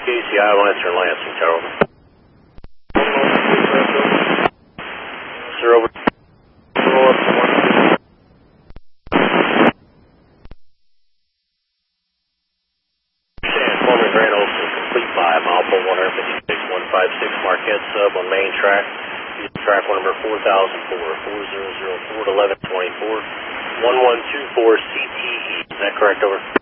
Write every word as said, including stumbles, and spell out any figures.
K C I, Lancer Lansing, Tower. Sir, over. Transformer Grand Ocean, complete by mile four one fifty-six one five six Marquette sub on main track. Track number four thousand four, four zero zero four to eleven twenty-four, one one two four C T E. Is that correct, over?